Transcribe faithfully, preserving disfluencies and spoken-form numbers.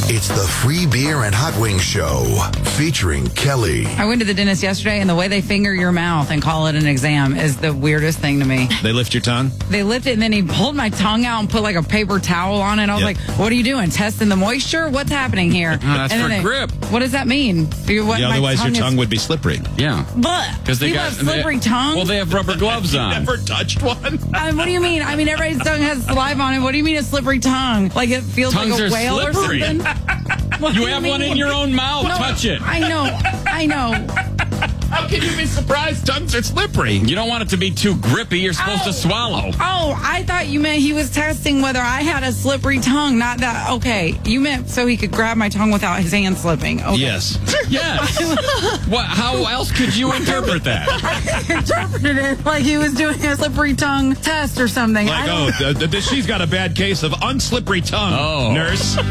It's the Free Beer and Hot Wings Show featuring Kelly. I went to the dentist yesterday, and the way they finger your mouth and call it an exam is the weirdest thing to me. They lift your tongue? They lift it, and then he pulled my tongue out and put like a paper towel on it. I was Yep. like, what are you doing? Testing the moisture? What's happening here? Oh, that's and for then they- grip. What does that mean? You- what, Yeah, my otherwise your is- tongue would be slippery. Yeah. Because they they got have slippery they, tongue. Well, they have rubber gloves on. Never touched one? I mean, what do you mean? I mean, everybody's tongue has saliva on it. What do you mean a slippery tongue? Like it feels Tongues like a are whale slippery. or something? What do You have one mean? in your own mouth. No, Touch it. I know. I know. How can you be surprised? Tongues are slippery. You don't want it to be too grippy. You're supposed Oh. to swallow. Oh, I thought you meant he was testing whether I had a slippery tongue. Not that. Okay, you meant so he could grab my tongue without his hand slipping. Okay. Yes. Yes. What? How else could you interpret that? I interpreted it like he was doing a slippery tongue test or something. I Like, don't- oh, th- th- she's got a bad case of unslippery tongue, Oh. nurse.